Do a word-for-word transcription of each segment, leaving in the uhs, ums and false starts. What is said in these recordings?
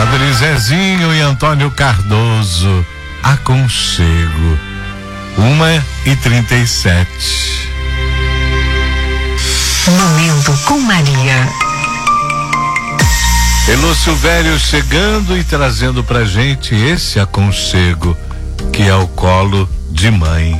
Padre Zezinho e Antônio Cardoso, Aconchego, uma e trinta e sete. Momento com Maria. Elô Silvério chegando e trazendo pra gente esse aconchego, que é o colo de mãe.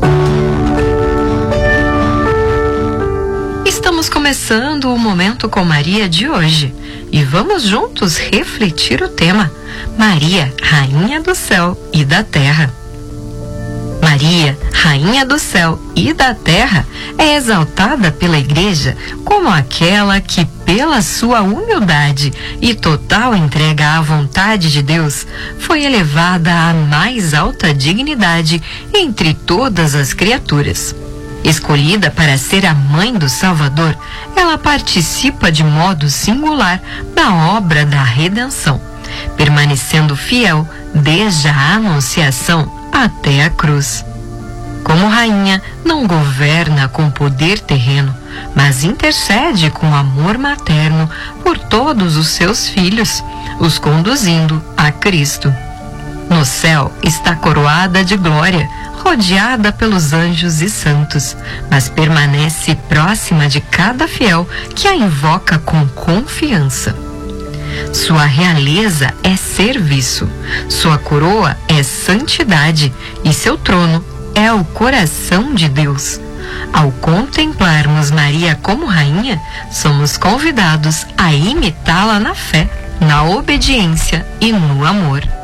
Estamos começando o Momento com Maria de hoje e vamos juntos refletir o tema Maria, Rainha do Céu e da Terra. Maria, Rainha do Céu e da Terra, é exaltada pela Igreja como aquela que, pela sua humildade e total entrega à vontade de Deus, foi elevada à mais alta dignidade entre todas as criaturas. Escolhida para ser a mãe do Salvador, ela participa de modo singular da obra da redenção, permanecendo fiel desde a Anunciação até a cruz. Como rainha, não governa com poder terreno, mas intercede com amor materno por todos os seus filhos, os conduzindo a Cristo. No céu está coroada de glória, rodeada pelos anjos e santos, mas permanece próxima de cada fiel que a invoca com confiança. Sua realeza é serviço, sua coroa é santidade e seu trono é o coração de Deus. Ao contemplarmos Maria como rainha, somos convidados a imitá-la na fé, na obediência e no amor.